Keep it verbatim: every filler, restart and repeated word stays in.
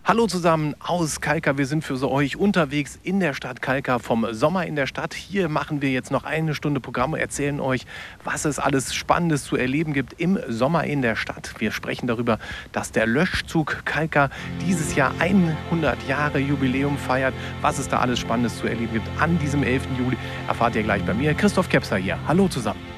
Hallo zusammen aus Kalkar. Wir sind für so euch unterwegs in der Stadt Kalkar vom Sommer in der Stadt. Hier machen wir jetzt noch eine Stunde Programm und erzählen euch, was es alles Spannendes zu erleben gibt im Sommer in der Stadt. Wir sprechen darüber, dass der Löschzug Kalkar dieses Jahr hundert Jahre Jubiläum feiert. Was es da alles Spannendes zu erleben gibt an diesem elften Juli, erfahrt ihr gleich bei mir. Christoph Kepser hier. Hallo zusammen.